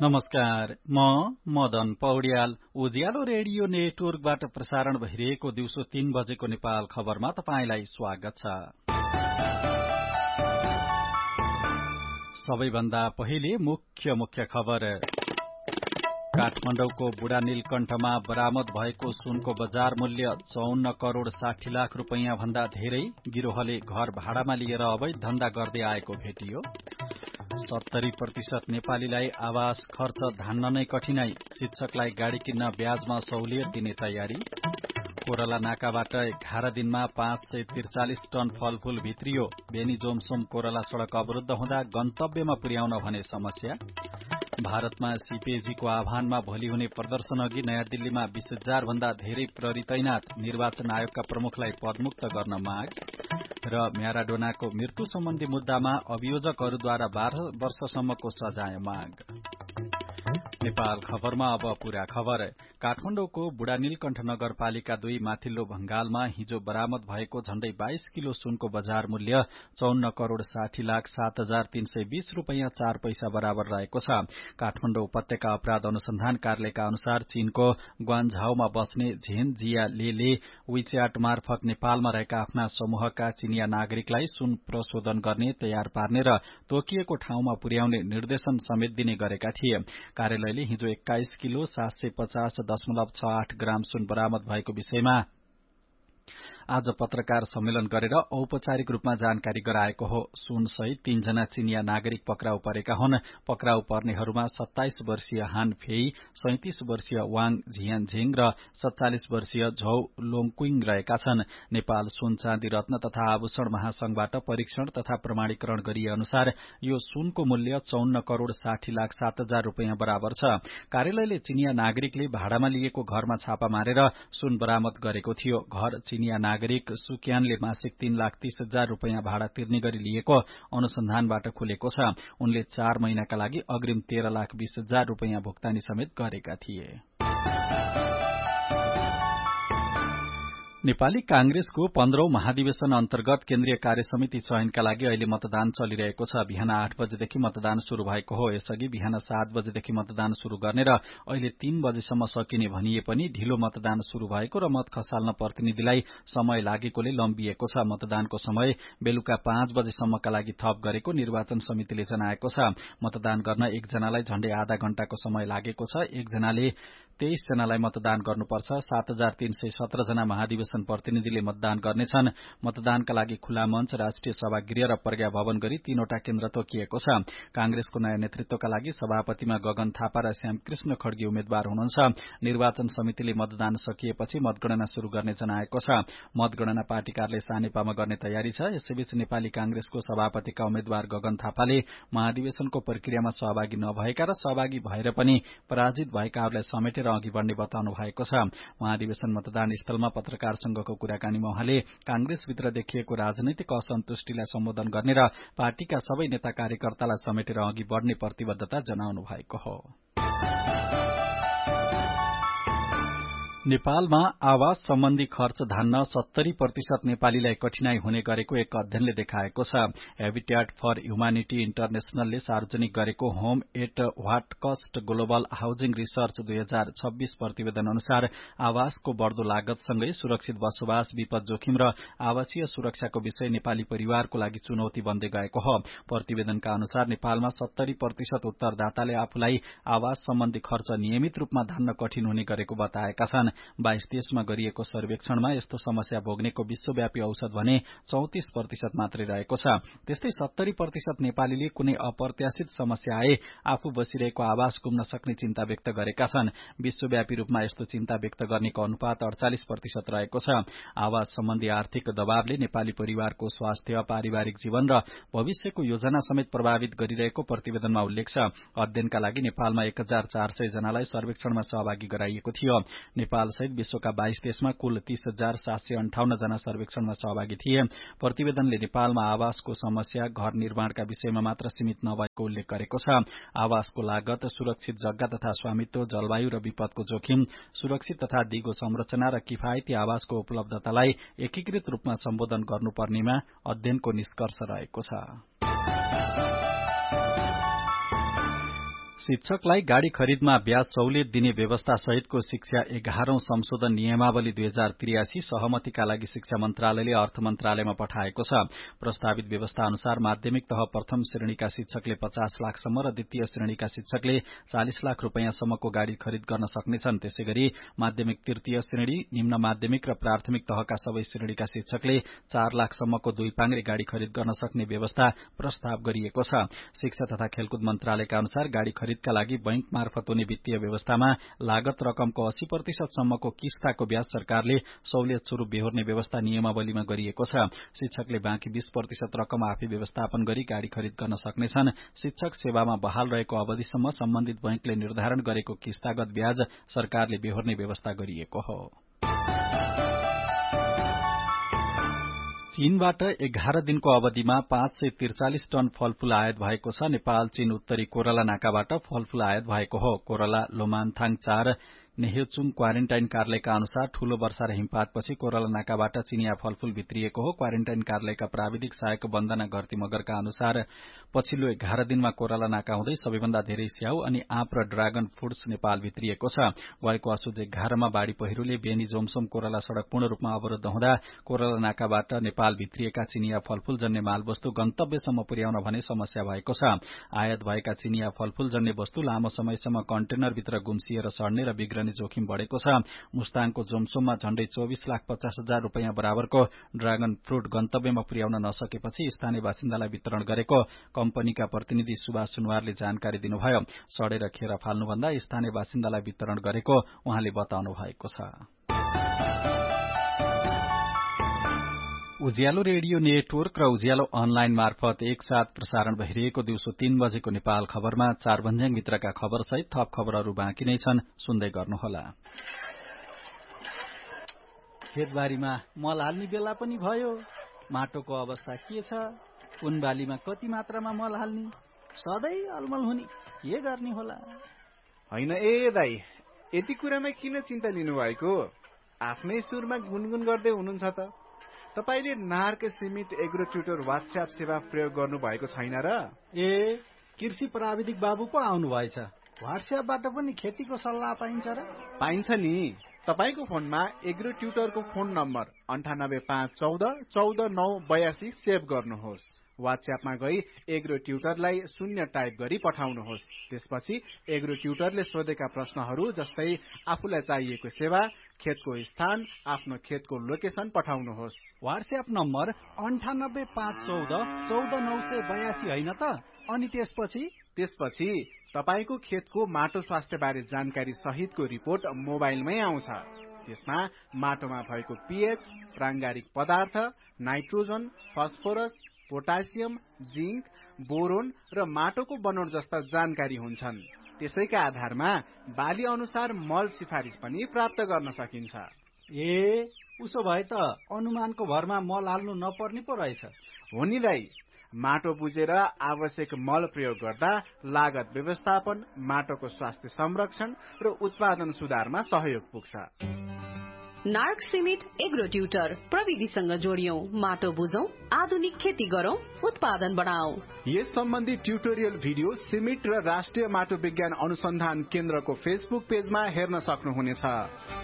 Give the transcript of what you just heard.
नमस्कार, म मदन पौड्याल उज्यालो रेडियो नेटवर्कबाट प्रसारण भइरहेको दिउँसो 3 बजेको नेपाल खबरमा तपाईंलाई स्वागत छ। सबैभन्दा पहिले मुख्य खबर। काठमाडौँको बुढा नीलकण्ठमा बरामद भएको सुनको बजार मूल्य 54 करोड़ 60 लाख रुपैयाँ भन्दा धेरै। गिरोहले घर भाडामा लिएर अवैध धन्दा गर्दै आएको भेटियो। 70% नेपालीलाई आवास खर्च धान्न नै कठिनाई। शिक्षकलाई गाड़ी किन्न ब्याजमा सहुलियत दिने तयारी। कोरला नाकाबाट 11 दिनमा 543 टन फलफूल भित्रियो। बेनी जोमसोम कोरला सड़क अवरुद्ध हुँदा गन्तव्यमा पुर्याउन भने समस्या। भारतमा सीपीएजीको आह्वानमा भोलि हुने प्रदर्शन अघि नयाँ दिल्लीमा 20,000 भन्दा धेरै प्रहरी तैनात। निर्वाचन आयोगका प्रमुखलाई पदमुक्त गर्न माग। र म्याराडोनाको मृत्यु सम्बन्धी मुद्दामा अभियोजकहरूद्वारा 12 वर्षसम्मको सजाय माग। नेपाल खबरमा अब पूरा खबर। काठमाडौँको बुढा नीलकण्ठ नगरपालिका 2 माथिल्लो भंगालमा हिजो बरामद भएको झण्डै 22 किलो सुनको बजार मूल्य 54 करोड़ 60 लाख 7,320 रुपैयाँ 4 पैसा बराबर रहेको छ। काठमाडौँ उपत्यका अपराध अनुसन्धान कार्यालयका अनुसार चीनको ग्वान्झाउमा बस्ने झेन जिया लेले विच्याट मार्फत नेपालमा रहेका आफ्ना समूहका चिनिया नागरिकलाई सुन प्रशोधन गर्ने, तयार पार्ने र तोकिएको ठाउँमा पुर्याउने निर्देशन समेत दिने गरेका थिए। कार्यालयले हिजो 21 किलो 750.68 ग्राम सुन बरामद भएको विषयमा आज पत्रकार सम्मेलन गरेर औपचारिक रूपमा जानकारी गराएको हो। सुन सहित 3 जना चिनिया नागरिक पक्राउ परेका हुन्। पक्राउ पर्नेहरूमा 27 वर्षीय हान फेई, 37 वर्षीय वाङ झियानझिङ र 47 वर्षीय झौ लोङकुइङ रहेका छन्। नेपाल सुन चाँदी रत्न तथा आभूषण महासंघबाट परीक्षण तथा प्रमाणीकरण गरिए अनुसार यो सुनको मूल्य 54 करोड़ 60 लाख 7,000 रुपैयाँ बराबर छ। कार्यालयले चिनिया नागरिकले भाडामा लिएको घरमा छापा मारेर सुन बरामद गरेको थियो। घर चिनिया नागरिक सुक्यानले मासिक 3,30,000 रुपैयाँ भाडा तिर्ने गरी लिएको अनुसन्धानबाट खुलेको छ। उनले 4 महिनाका लागि अग्रिम 13,20,000 रुपैयाँ भुक्तानी समेत गरेका थिए। नेपाली कांग्रेसको 15औं महाधिवेशन अन्तर्गत केन्द्रीय कार्यसमिति चयनका लागि अहिले मतदान चलिरहेको छ। बिहान 8 बजेदेखि मतदान शुरू भएको हो। यसअघि बिहान 7 बजेदेखि मतदान शुरू गर्ने र अहिले 3 बजेसम्म सकिने भनिए पनि ढिलो मतदान शुरू भएको र मत खसाल्न प्रतिनिधिलाई समय लागेकोले लम्बिएको छ। मतदानको समय बेलुका 5 बजेसम्मका लागि थप गरेको निर्वाचन समितिले जनाएको छ। मतदान गर्न एकजनालाई झण्डै आधा घण्टाको समय लागेको छ। एकजनाले 23 जनालाई मतदान गर्नुपर्छ। 7,317 जना महाधिवेशन प्रतिनिधिले मतदान गर्नेछन्। मतदानका लागि खुला मञ्च, राष्ट्रिय सभागृह र प्रज्ञा भवन गरी 3वटा केन्द्र तोकिएको छ। कांग्रेसको नयाँ नेतृत्वका लागि सभापतिमा गगन थापा र श्यामकृष्ण खड्गी उम्मेद्वार हुनुहुन्छ। निर्वाचन समितिले मतदान सकिएपछि मतगणना शुरू गर्ने जनाएको छ। मतगणना पार्टी कार्यालय सानेपामा गर्ने तयारी छ। यसैबीच नेपाली कांग्रेसको सभापतिका उम्मेद्वार गगन थापाले महाधिवेशनको प्रक्रियामा सहभागी नभएका र सहभागी भएर पनि पराजित भएकाहरूलाई समेटेर अघि बढ़ने बताउनु भएको छ। महाधिवेशन मतदान स्थलमा पत्रकारसँगको कुराकानीमा उहाँले कांग्रेसभित्र देखिएको राजनैतिक असन्तुष्टिलाई सम्बोधन गर्ने र पार्टीका सबै नेता कार्यकर्तालाई समेटेर अघि बढ़ने प्रतिबद्धता जनाउनु भएको हो। नेपालमा आवास सम्बन्धी खर्च धान्न 70% नेपालीलाई कठिनाई हुने गरेको एक अध्ययनले देखाएको छ। हेबिट्याट फर ह्युमानिटी इन्टरनेशनलले सार्वजनिक गरेको home at what cost global housing research 2026 प्रतिवेदन अनुसार आवासको बढ़दो लागतसँगै सुरक्षित बसोबास, विपद जोखिम र आवासीय सुरक्षाको विषय नेपाली परिवारको लागि चुनौती बन्दै गएको हो। प्रतिवेदनका अनुसार नेपालमा 70% उत्तरदाताले आफूलाई आवास सम्बन्धी खर्च नियमित रूपमा धान्न कठिन हुने गरेको बताएका छन्। 22 देशमा गरिएको सर्वेक्षणमा यस्तो समस्या भोग्नेको विश्वव्यापी औसत भने 34% मात्रै रहेको छ। त्यस्तै 70% नेपालीले कुनै अप्रत्याशित समस्या आए आफू बसिरहेको आवास गुम्न सक्ने चिन्ता व्यक्त गरेका छन्। विश्वव्यापी रूपमा यस्तो चिन्ता व्यक्त गर्नेको अनुपात 48% रहेको छ। आवास सम्बन्धी आर्थिक दबावले नेपाली परिवारको स्वास्थ्य, पारिवारिक जीवन र भविष्यको योजना समेत प्रभावित गरिरहेको प्रतिवेदनमा उल्लेख छ। अध्ययनका लागि नेपालमा 1,400 जनालाई सर्वेक्षणमा सहभागी गराइएको थियो। नेपाल सहित विश्वका 22 देशमा कुल 30,758 जना सर्वेक्षणमा सहभागी थिए। प्रतिवेदनले नेपालमा आवासको समस्या घर निर्माणका विषयमा मात्र सीमित नभएको उल्लेख गरेको छ। आवासको लागत, सुरक्षित जग्गा तथा स्वामित्व, जलवायु र विपदको जोखिम, सुरक्षित तथा दिगो संरचना र किफायती आवासको उपलब्धतालाई एकीकृत रूपमा सम्बोधन गर्नुपर्नेमा अध्ययनको निष्कर्ष रहेको छ। शिक्षकलाई गाड़ी खरिदमा ब्याज सहुलियत दिने व्यवस्था सहितको शिक्षा 11औं संशोधन नियमावली 2083 सहमतिका लागि शिक्षा मन्त्रालयले अर्थ मन्त्रालयमा पठाएको छ। प्रस्तावित व्यवस्था अनुसार माध्यमिक तह प्रथम श्रेणीका शिक्षकले 50 लाखसम्म र द्वितीय श्रेणीका शिक्षकले 40 लाख रुपैयाँसम्मको गाड़ी खरिद गर्न सक्नेछन्। त्यसैगरी माध्यमिक तृतीय श्रेणी, निम्न माध्यमिक र प्राथमिक तहका सबै श्रेणीका शिक्षकले 4 लाखसम्मको दुई पाङ्ग्रे गाड़ी खरिद गर्न सक्ने व्यवस्था प्रस्ताव गरिएको छ। शिक्षा तथा खेलकुद मन्त्रालयका अनुसार गाड़ी खरिदका लागि बैंक मार्फत हुने वित्तीय व्यवस्थामा लागत रकमको 80% सम्मको किस्ताको ब्याज सरकारले सहुलियत स्वरूप बेहोर्ने व्यवस्था नियमावलीमा गरिएको छ। शिक्षकले बाँकी 20% रकम आफै व्यवस्थापन गरी गाड़ी खरिद गर्न सक्नेछन्। शिक्षक सेवामा बहाल रहेको अवधिसम्म सम्बन्धित बैंकले निर्धारण गरेको किस्तागत ब्याज सरकारले बेहोर्ने व्यवस्था गरिएको हो। चीनबाट 11 दिनको अवधिमा 543 टन फलफूल आयात भएको छ। नेपाल चीन उत्तरी कोरला नाकाबाट फलफूल आयात भएको हो। कोरला लोमान्थाङ 4 नेहेचुङ क्वारेन्टाइन कार्यालयका अनुसार ठूलो वर्षा र हिमपातपछि कोरला नाकाबाट चिनिया फलफूल भित्रिएको हो। क्वारेन्टाइन कार्यालयका प्राविधिक सहायक वन्दना घरती मगरका अनुसार पछिल्लो 11 दिनमा कोरला नाका हुँदै सबैभन्दा धेरै स्याउ अनि आँप र ड्रागन फ्रूट्स नेपाल भित्रिएको छ। गएको असोज 11 मा बाढ़ी पहिरोले बेनी जोमसोम कोरला सड़क पूर्ण रूपमा अवरुद्ध हुँदा कोरला नाकाबाट नेपाल भित्रिएका चिनिया फलफूल जन्य मालवस्तु गन्तव्यसम्म पुर्याउन भने समस्या भएको छ। आयात भएका चिनिया फलफूल जन्य वस्तु लामो समयसम्म कन्टेनरभित्र गुम्सिएर सड्ने र बिग्रने जोखिम बढ़ेको छ। मुस्ताङको जोमसोममा झण्डै 24,50,000 रुपैयाँ बराबरको ड्रागन फ्रूट गन्तव्यमा पुर्याउन नसकेपछि स्थानीय बासिन्दालाई वितरण गरेको कम्पनीका प्रतिनिधि सुभाष सुनवारले जानकारी दिनुभयो। सडेर खेर फाल्नुभन्दा स्थानीय बासिन्दालाई वितरण गरेको उहाँले बताउनु भएको छ। उज्यालो रेडियो नेटवर्क र उज्यालो अनलाइन मार्फत एकसाथ प्रसारण भइरहेको दिउँसो 3 बजेको नेपाल खबरमा 4 भन्ज्याङभित्रका खबरसहित थप खबरहरू बाँकी नै छन्, सुन्दै गर्नुहोला। खेतबारीमा मल हाल्ने बेला पनि भयो। माटोको अवस्था के छ? कुन बालीमा कति मात्रामा मल हाल्ने? सधैँ अलमल हुने के गर्ने होला? होइन ए दाइ, यति कुरामा किन चिन्ता लिनुभएको? आफ्नै सुरमा गुनगुन गर्दै हुनुहुन्छ त। तपाईले नार्क सिमेन्ट एग्रो ट्युटर व्हाट्सएप सेवा प्रयोग गर्नु भएको छैन र? ए, कृषि प्राविधिक बाबु पो आउनु भएछ। व्हाट्सएपबाट पनि खेतीको सल्लाह पाइन्छ र? पाइन्छ नि। तपाईको फोनमा एग्रो ट्युटरको फोन नम्बर 98514 14982 सेभ गर्नुहोस्। व्हाट्सएपमा गई एग्रो ट्युटरलाई 0 टाइप गरी पठाउनुहोस्। त्यसपछि एग्रो ट्युटरले सोधेका प्रश्नहरू जस्तै आफूलाई चाहिएको सेवा, खेतको स्थान, आफ्नो खेतको लोकेसन पठाउनुहोस्। व्हाट्सएप नम्बर 98514 14982 हैन त? अनि त्यसपछि तपाईको खेतको माटो स्वास्थ्य बारे जानकारी सहितको रिपोर्ट मोबाइलमै आउँछ। त्यसमा माटोमा भएको पीएच, प्राङ्गारिक पदार्थ, nitrogen, phosphorus, potassium, zinc, boron र माटोको बनोट जस्ता जानकारी हुन्छन्। त्यसैका आधारमा बाली अनुसार मल सिफारिस पनि प्राप्त गर्न सकिन्छ। ए, उसो भए त अनुमानको भरमा मल हाल्नु नपर्ने पो रहेछ। हो नि दाइ, माटो बुझेर आवश्यक मल प्रयोग गर्दा लागत व्यवस्थापन, माटोको स्वास्थ्य संरक्षण र उत्पादन सुधारमा सहयोग पुग्छ। नार्क सिमेन्ट एग्रो ट्युटर, प्रविधिसँग जोडियौं, माटो बुझौं, आधुनिक खेती गरौं, उत्पादन बढाऊ। यस सम्बन्धी ट्युटोरियल भिडियो सिमेन्ट र राष्ट्रिय माटो विज्ञान अनुसन्धान केन्द्रको फेसबुक पेजमा हेर्न सक्नुहुनेछ।